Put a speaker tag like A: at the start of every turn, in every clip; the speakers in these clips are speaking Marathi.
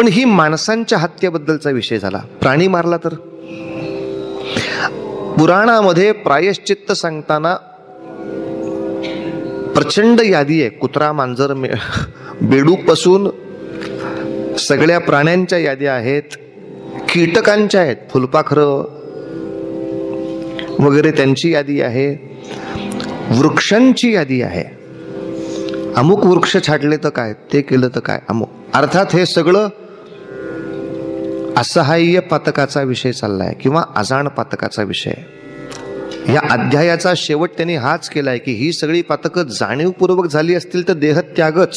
A: पण ही माणसांच्या हत्येबद्दलचा विषय झाला. प्राणी मारला तर पुराणामध्ये प्रायश्चित्त सांगताना प्रचंड यादी आहे. कुत्रा, मांजर, बेडूकपासून सगळ्या प्राण्यांच्या याद्या आहेत, कीटकांच्या आहेत, फुलपाखरं वगैरे त्यांची यादी आहे, वृक्षांची यादी आहे. अमुक वृक्ष छाटले तर काय, ते केलं तर काय, अमुक. अर्थात हे सगळं असहाय्य पातकाचा विषय चाललाय किंवा अजाण पातकाचा विषय. या अध्यायाचा शेवट त्यांनी हाच केलाय की ही सगळी पातकं जाणीवपूर्वक झाली असतील तर देहत्यागच,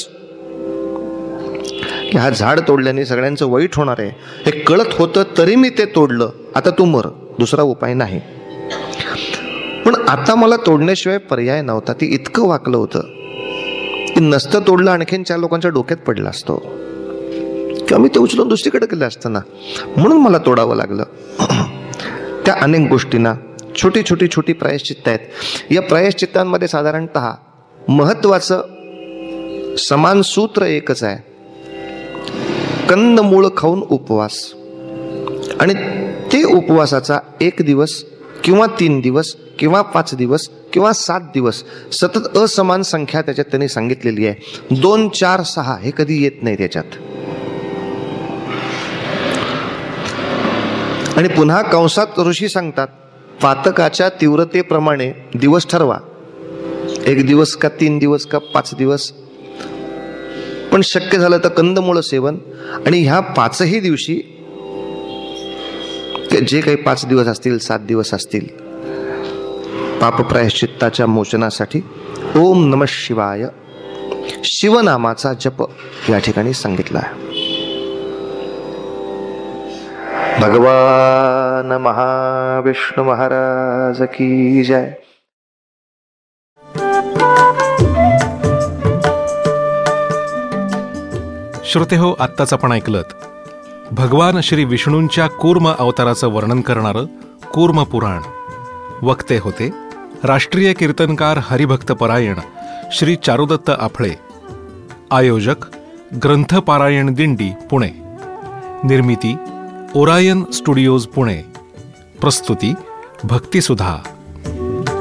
A: की हा झाड तोडल्याने सगळ्यांचं वाईट होणार आहे हे कळत होतं तरी मी ते तोडलं, आता तू मर, दुसरा उपाय नाही. पण आता मला तोडण्याशिवाय पर्याय नव्हता. ती इतकं वाकलं होतं की नसतं तोडलं आणखीन 4 लोकांच्या डोक्यात पडला असतो किंवा मी ते उचलून दुसरीकडे केलं असतं ना, म्हणून मला तोडावं लागलं. त्या अनेक गोष्टींना छोटी छोटी छोटी प्रायश्चित्त आहेत. या प्रायश्चित्तांमध्ये साधारणतः महत्वाचं समान सूत्र एकच आहे, कंदमूळ खाऊन उपवास. आणि ते उपवासाचा 1 दिवस किंवा 3 दिवस किंवा 5 दिवस किंवा 7 दिवस सतत असमान संख्या त्याच्यात त्यांनी सांगितलेली आहे. 2, 4, 6 हे कधी येत नाही त्याच्यात. आणि पुन्हा कंसात ऋषी सांगतात पातकाच्या तीव्रतेप्रमाणे दिवस ठरवा, 1 दिवस का 3 दिवस का 5 दिवस. पण शक्य झालं तर कंदमूळ सेवन. आणि ह्या 5ही दिवशी जे काही 5 दिवस असतील, 7 दिवस असतील, पाप प्रायश्चित्ताच्या मोचनासाठी ओम नमः शिवाय शिवनामाचा जप या ठिकाणी सांगितला आहे. भगवान महाविष्णू महाराज की जय.
B: श्रोतेहो, आत्ताच आपण ऐकलत भगवान श्री विष्णूंच्या कूर्म अवताराचं वर्णन करणारं कूर्म पुराण. वक्ते होते राष्ट्रीय कीर्तनकार हरिभक्तपरायण श्री चारुदत्त आपळे. आयोजक ग्रंथपारायण दिंडी पुणे. निर्मिती ओरायन स्टुडिओज पुणे. प्रस्तुती भक्तिसुधा.